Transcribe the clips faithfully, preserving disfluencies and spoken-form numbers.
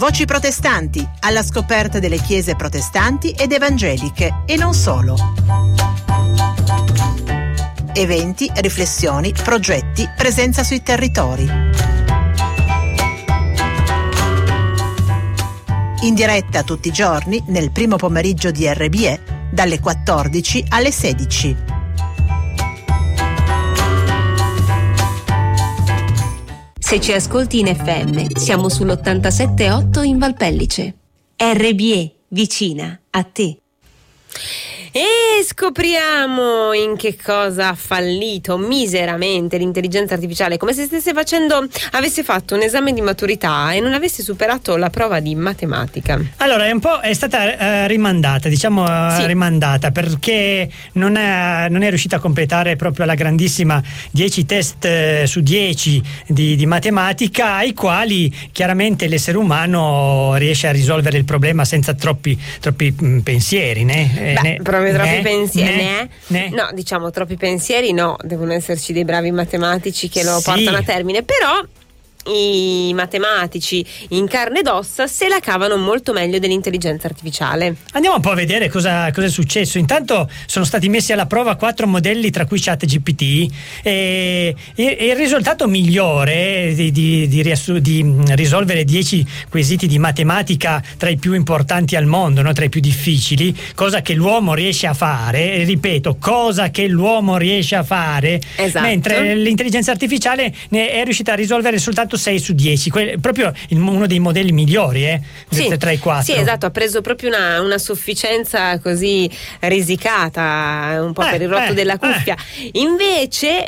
Voci protestanti, alla scoperta delle chiese protestanti ed evangeliche e non solo. Eventi, riflessioni, progetti, presenza sui territori. In diretta tutti i giorni nel primo pomeriggio di R B E dalle quattordici alle sedici. Se ci ascolti in F M, siamo sull'ottantasette virgola otto in Valpellice. R B E, vicina a te. E scopriamo in che cosa ha fallito miseramente l'intelligenza artificiale, come se stesse facendo, avesse fatto un esame di maturità e non avesse superato la prova di matematica. Allora, è un po' è stata eh, rimandata, diciamo eh, Sì. rimandata, perché non è, non è riuscita a completare proprio la grandissima dieci test eh, su dieci di, di matematica, ai quali chiaramente l'essere umano riesce a risolvere il problema senza troppi, troppi mh, pensieri, né? Eh, Beh, né proprio troppi né, pensieri, né, né? né. No, diciamo troppi pensieri no, devono esserci dei bravi matematici che lo Sì. portano a termine, però i matematici in carne ed ossa se la cavano molto meglio dell'intelligenza artificiale. Andiamo un po' a vedere cosa, cosa è successo. Intanto sono stati messi alla prova quattro modelli, tra cui ChatGPT, e, e, e il risultato migliore di, di, di, riassu- di risolvere dieci quesiti di matematica tra i più importanti al mondo, no? Tra i più difficili, cosa che l'uomo riesce a fare, e ripeto, cosa che l'uomo riesce a fare, Esatto. mentre l'intelligenza artificiale ne è riuscita a risolvere soltanto sei su dieci, que- proprio il, uno dei modelli migliori eh, Sì, tra i quattro. sì, esatto, ha preso proprio una, una sufficienza così risicata, un po' Eh, per il rotto eh, della cuffia. Invece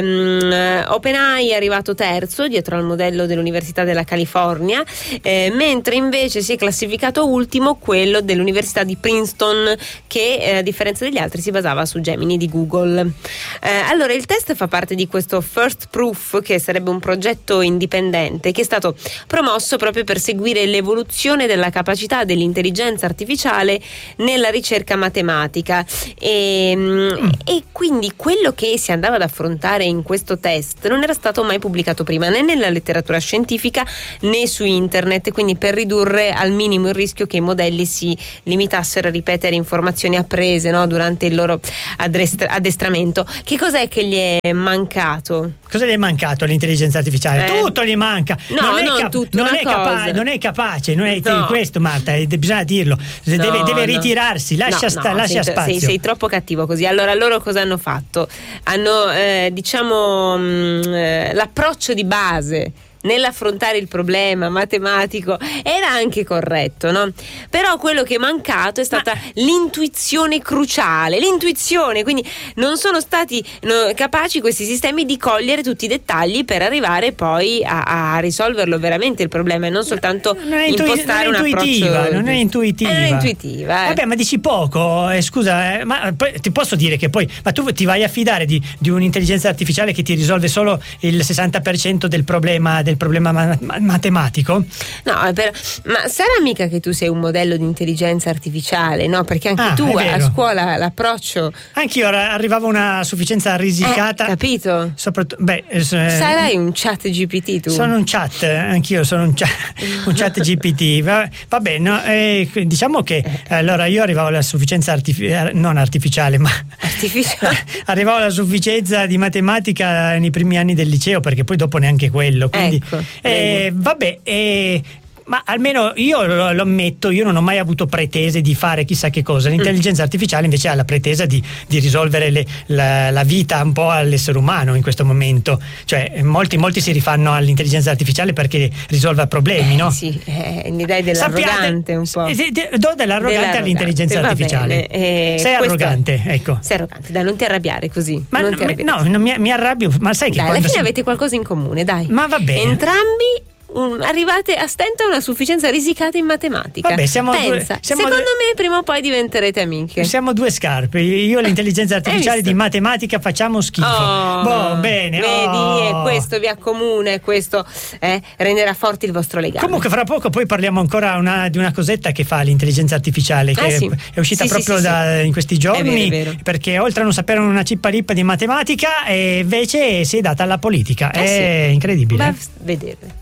ehm, OpenAI è arrivato terzo dietro al modello dell'Università della California, eh, mentre invece si è classificato ultimo quello dell'Università di Princeton, che eh, a differenza degli altri si basava su Gemini di Google. Eh, allora il test fa parte di questo First Proof, che sarebbe un progetto indipendente che è stato promosso proprio per seguire l'evoluzione della capacità dell'intelligenza artificiale nella ricerca matematica e, mm. e quindi quello che si andava ad affrontare in questo test non era stato mai pubblicato prima né nella letteratura scientifica né su internet, quindi per ridurre al minimo il rischio che i modelli si limitassero a ripetere informazioni apprese, no, durante il loro addestra- addestramento. Che cos'è che gli è mancato? Cosa gli è mancato all'intelligenza artificiale? Eh. Tutto gli manca. No, non è, non cap- tutto, non, una è capa- cosa. non è capace, non è No. questo, Marta, eh, bisogna dirlo. Deve, No, deve no. ritirarsi, lascia, No, sta- no, lascia sei, spazio. sei, sei troppo cattivo così. Allora loro cosa hanno fatto? Hanno eh, diciamo mh, eh, l'approccio di base nell'affrontare il problema matematico era anche corretto, no? Però quello che è mancato è stata Ma... l'intuizione cruciale, l'intuizione, quindi non sono stati no, capaci questi sistemi di cogliere tutti i dettagli per arrivare poi a, a risolverlo veramente il problema e non soltanto non è intu- impostare non è un intuitiva, approccio. non è intuitiva. Eh, non è intuitiva, eh. Vabbè, ma dici poco, eh, scusa, eh, ma poi ti posso dire che poi, ma tu ti vai a fidare di, di un'intelligenza artificiale che ti risolve solo il sessanta per cento del problema del problema ma- ma- matematico? No, per, ma sarà mica che tu sei un modello di intelligenza artificiale, no? Perché anche Ah, tu è a vero. scuola l'approccio. Anch'io ra- arrivavo a una sufficienza risicata. Eh, capito? Soprattutto, beh, eh, Sarai un chat G P T tu. Sono un chat, anch'io sono un chat, un chat G P T. Va, vabbè, no, eh, diciamo che allora io arrivavo alla sufficienza artifi- non artificiale, ma artificiale. arrivavo alla sufficienza di matematica nei primi anni del liceo, perché poi dopo neanche quello. Quindi, Ecco, eh, vabbè, eh, ma almeno io lo, lo ammetto, io non ho mai avuto pretese di fare chissà che cosa. L'intelligenza artificiale invece ha la pretesa di, di risolvere le, la, la vita un po' all'essere umano in questo momento. Cioè molti, molti si rifanno all'intelligenza artificiale perché risolva problemi, eh, no? Sì, eh, mi dai dell'arrogante un po'. Eh, do dell'arrogante Dell'arrogante, all'intelligenza va artificiale. bene, eh, sei questo- arrogante, ecco. Sei arrogante, dai, non ti arrabbiare così. Ma non no, ti arrabbiare. no, non mi, mi arrabbio, ma sai che Dai, alla quando fine si- avete qualcosa in comune, dai. Ma va bene. Entrambi um, arrivate a stento a una sufficienza risicata in matematica. Vabbè, siamo Pensa, due- siamo secondo due- me prima o poi diventerete amiche. Siamo due scarpe, io e l'intelligenza artificiale visto? di matematica facciamo schifo. Oh, boh, bene. vedi, oh. e questo vi accomuna e questo eh, renderà forti il vostro legame. Comunque fra poco poi parliamo ancora una, di una cosetta che fa l'intelligenza artificiale, che Ah, sì. è uscita Sì, proprio sì, sì, da, sì. in questi È giorni, vero, è vero. perché oltre a non sapere una cippa rippa di matematica, e invece si è data alla politica. Eh è sì. incredibile. Va a vedere.